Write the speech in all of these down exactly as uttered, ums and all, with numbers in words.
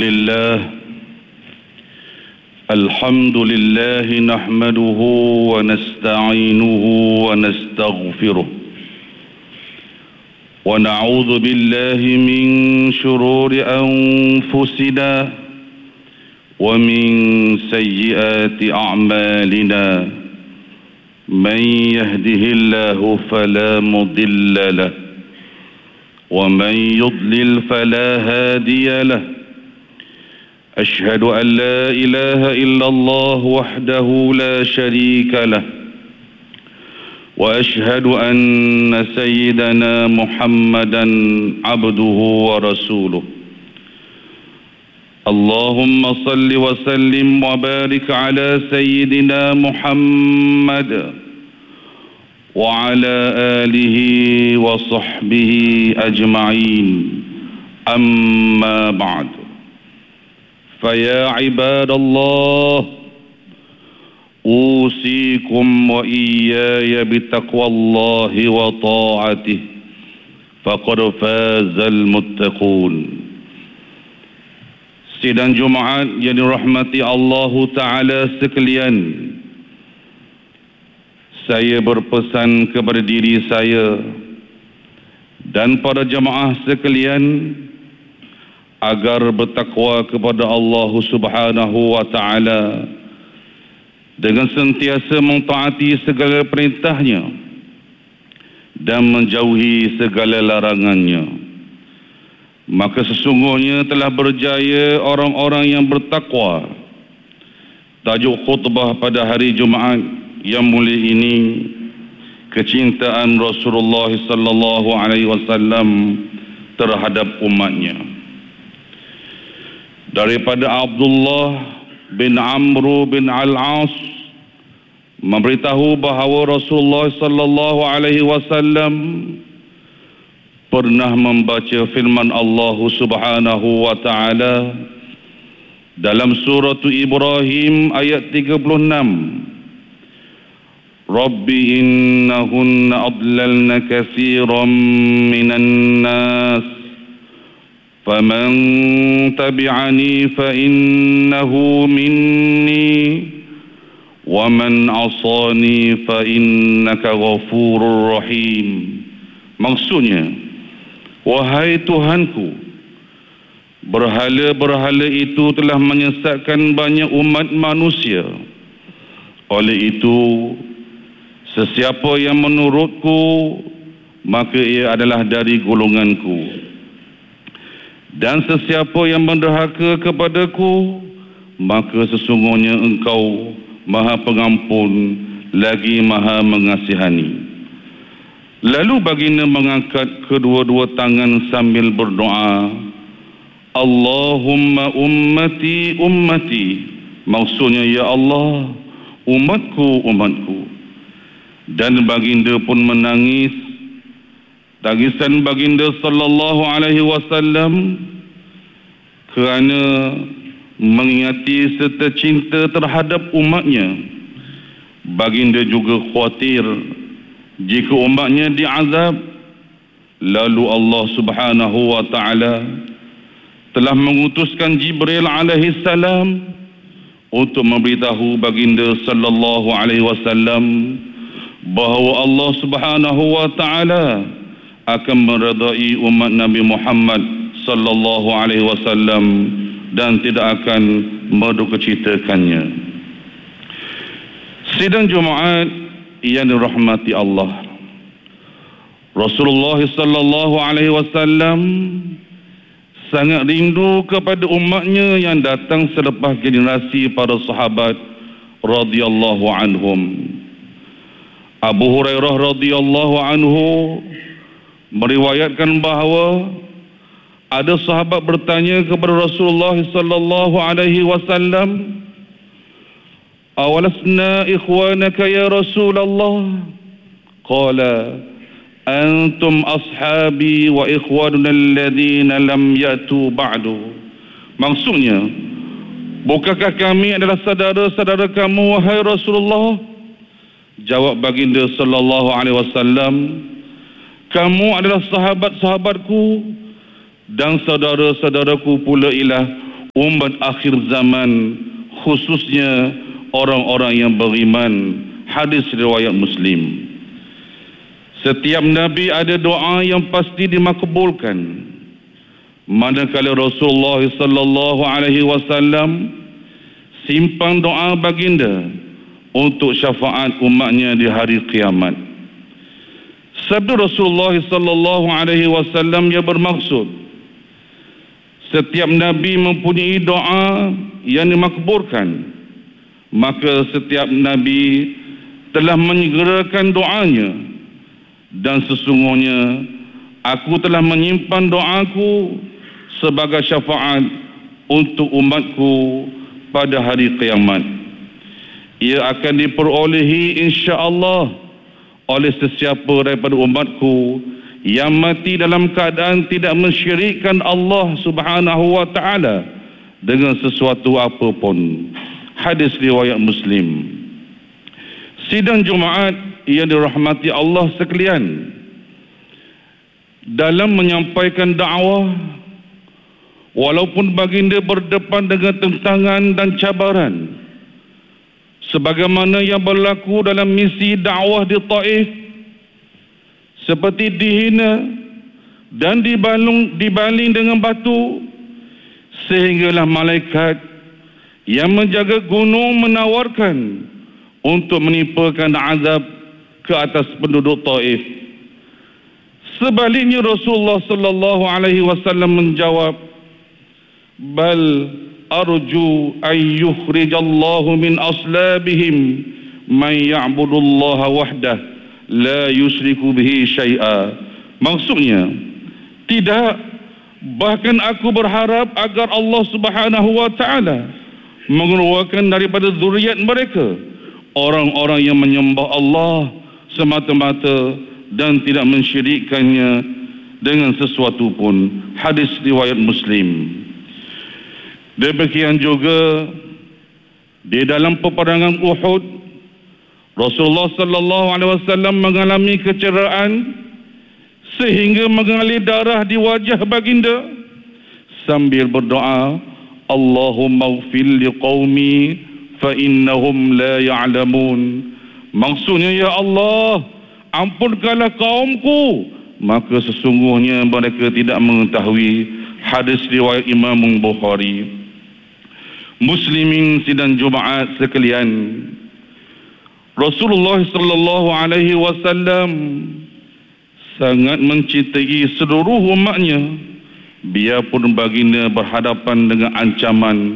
لله الحمد لله نحمده ونستعينه ونستغفره ونعوذ بالله من شرور أنفسنا ومن سيئات أعمالنا من يهده الله فلا مضل له ومن يضلل فلا هادي له أشهد أن لا إله إلا الله وحده لا شريك له وأشهد أن سيدنا محمدا عبده ورسوله اللهم صل وسلم وبارك على سيدنا محمد وعلى آله وصحبه أجمعين أما بعد فيا عباد الله أوصيكم وإياي بتقوى الله وطاعته فقد فاز المتقون. Sidang Jumaat yang dirahmati Allah Ta'ala sekalian, saya berpesan kepada diri saya dan para jemaah sekalian agar bertakwa kepada Allah Subhanahu wa Ta'ala dengan sentiasa mentaati segala perintahnya dan menjauhi segala larangannya. Maka sesungguhnya telah berjaya orang-orang yang bertakwa. Tajuk khutbah pada hari Jumaat yang mulia ini, kecintaan Rasulullah sallallahu alaihi wasallam terhadap umatnya. Daripada Abdullah bin Amr bin Al-As memberitahu bahawa Rasulullah sallallahu alaihi wasallam pernah membaca firman Allah Subhanahu wa Ta'ala dalam surah Ibrahim ayat tiga puluh enam. Rabbi innahunna adlalna katsiran minan nas faman tabi'ani fa innahu minni wa man asani fa innaka ghafurur rahim. Maksudnya, wahai Tuhanku, berhala-berhala itu telah menyesatkan banyak umat manusia. Oleh itu, sesiapa yang menurutku, maka ia adalah dari golonganku. Dan sesiapa yang menderhaka kepadaku, maka sesungguhnya engkau Maha Pengampun lagi Maha Mengasihani. Lalu baginda mengangkat kedua-dua tangan sambil berdoa, Allahumma ummati ummati. Maksudnya, ya Allah, umatku umatku. Dan baginda pun menangis. Tangisan baginda sallallahu alaihi wasallam kerana mengingati serta cinta terhadap umatnya. Baginda juga khawatir jika umatnya diazab. Lalu Allah Subhanahu wa Ta'ala telah mengutuskan Jibril alaihi salam untuk memberitahu baginda sallallahu alaihi wasallam bahawa Allah Subhanahu wa Ta'ala akan meredai umat Nabi Muhammad sallallahu alaihi wasallam dan tidak akan mendukacitakannya. Sidang Jumaat yang dirahmati Allah, Rasulullah sallallahu alaihi wasallam sangat rindu kepada umatnya yang datang selepas generasi para sahabat radhiyallahu anhum. Abu Hurairah radhiyallahu anhu meriwayatkan bahawa ada sahabat bertanya kepada Rasulullah sallallahu alaihi wasallam, awalasna ikhwanaka ya Rasulullah? Qala antum ashabi wa ikhwanuna alladhina lam yatu ba'du. Maksudnya, bukankah kami adalah saudara-saudara kamu wahai Rasulullah? Jawab baginda sallallahu alaihi wasallam, kamu adalah sahabat-sahabatku dan saudara-saudaraku pula ialah umat akhir zaman, khususnya orang-orang yang beriman. Hadis riwayat Muslim. Setiap Nabi ada doa yang pasti dimakbulkan. Manakala Rasulullah sallallahu alaihi wasallam simpan doa baginda untuk syafaat umatnya di hari kiamat. Sabda Rasulullah sallallahu alaihi wasallam yang bermaksud setiap Nabi mempunyai doa yang dimakbulkan, maka setiap Nabi telah menyegerakan doanya, dan sesungguhnya aku telah menyimpan doaku sebagai syafaat untuk umatku pada hari kiamat. Ia akan diperolehi insya-Allah oleh sesiapa daripada umatku yang mati dalam keadaan tidak mensyirikkan Allah Subhanahu wa taala dengan sesuatu apapun. Hadis riwayat Muslim. Sidang Jumaat yang dirahmati Allah sekalian, dalam menyampaikan dakwah, walaupun baginda berdepan dengan tentangan dan cabaran sebagaimana yang berlaku dalam misi dakwah di Taif, seperti dihina dan dibalung, dibaling dengan batu, sehinggalah malaikat yang menjaga gunung menawarkan untuk menimpakan azab ke atas penduduk Taif. Sebaliknya Rasulullah sallallahu alaihi wasallam menjawab, bal arju an yukhrijallahu min aslabihim man ya'budullaha wahdah la yusyriku bihi syai'a. Maksudnya, tidak, bahkan aku berharap agar Allah Subhanahu wa taala mengeluarkan daripada zuriat mereka orang-orang yang menyembah Allah semata-mata dan tidak mensyirikkannya dengan sesuatu pun. Hadis riwayat Muslim. Demikian juga di dalam peperangan Uhud, Rasulullah sallallahu alaihi wasallam mengalami kecederaan sehingga mengalir darah di wajah baginda sambil berdoa, Allahumma ighfir liqaumi fa innahum la ya'lamun. Maksudnya, ya Allah, ampunkanlah kaumku, maka sesungguhnya mereka tidak mengetahui. Hadis riwayat Imam Bukhari. Muslimin sidang Jumaat sekalian, Rasulullah sallallahu alaihi wasallam sangat mencintai seluruh umatnya, biarpun baginda berhadapan dengan ancaman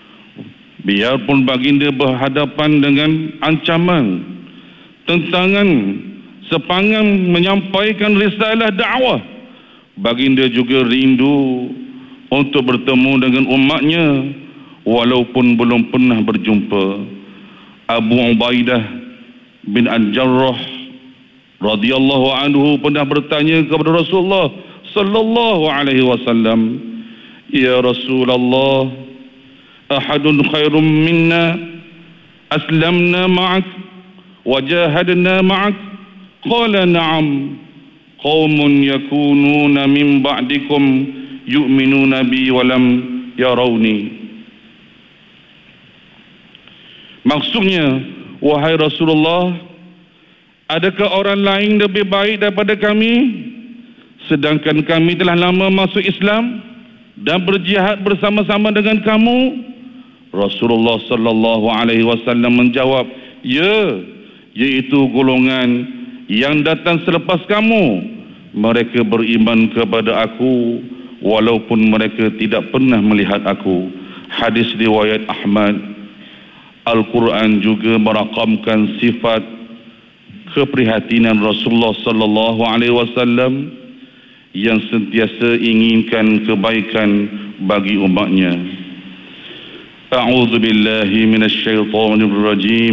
biarpun baginda berhadapan dengan ancaman, tentangan sepanjang menyampaikan risalah dakwah, baginda juga rindu untuk bertemu dengan umatnya walaupun belum pernah berjumpa. Abu Ubaidah bin Al-Jarrah radhiyallahu anhu pernah bertanya kepada Rasulullah sallallahu alaihi wasallam, ya Rasulullah, ahadun khairum minna aslamna ma'ak wajahadna ma'ak? Qala na'am, qaumun yakununa min ba'dikum yu'minuna bi walam yarawni. Maksudnya, wahai Rasulullah, adakah orang lain lebih baik daripada kami sedangkan kami telah lama masuk Islam dan berjihad bersama-sama dengan kamu? Rasulullah sallallahu alaihi wasallam menjawab, ya, yaitu golongan yang datang selepas kamu. Mereka beriman kepada aku walaupun mereka tidak pernah melihat aku. Hadis riwayat Ahmad. Al-Quran juga merakamkan sifat keprihatinan Rasulullah sallallahu alaihi wasallam yang sentiasa inginkan kebaikan bagi umatnya. A'udzu billahi minasy syaithanir rajim.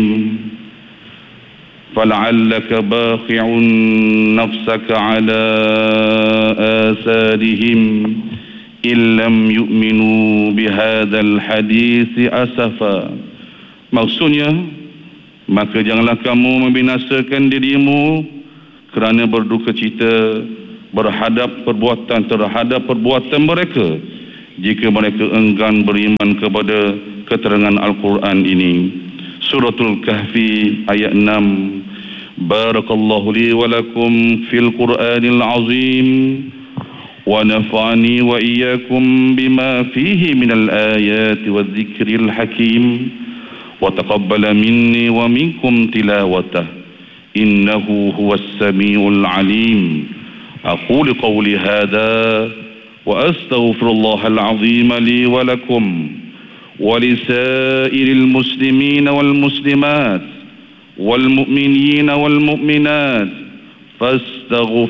Fal'allaka baqi'un nafsaka 'ala asarihim illam yu'minu bihadzal hadits asafa. Maksudnya, maka janganlah kamu membinasakan dirimu kerana berduka cita berhadap perbuatan terhadap perbuatan mereka jika mereka enggan beriman kepada keterangan Al-Quran ini. Suratul Kahfi ayat enam. Barakallahu li wa lakum fil Qur'anil azim wa nafa'ani wa iyyakum bima fihi minal ayati wa dzikril hakim wa taqabbala minni wa minkum tilawatah innahu huwas samiul alim. Aqulu qawli hadha wa astaghfirullahal azim li wa lakum wa lisairil muslimina wal muslimat wal mu'minina wal mu'minat fastaghfiruhu